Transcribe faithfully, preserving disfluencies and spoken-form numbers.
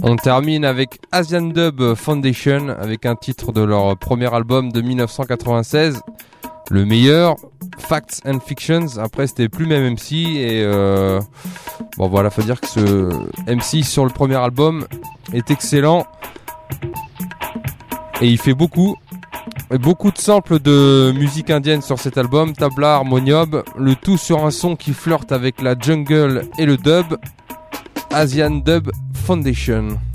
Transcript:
On termine avec Asian Dub Foundation avec un titre de leur premier album de dix-neuf cent quatre-vingt-seize, le meilleur, Facts and Fictions. Après c'était plus le même M C et euh, bon voilà, faut dire que ce M C sur le premier album est excellent et il fait beaucoup beaucoup de samples de musique indienne sur cet album, tabla, harmonium, le tout sur un son qui flirte avec la jungle et le dub. Asian Dub Foundation.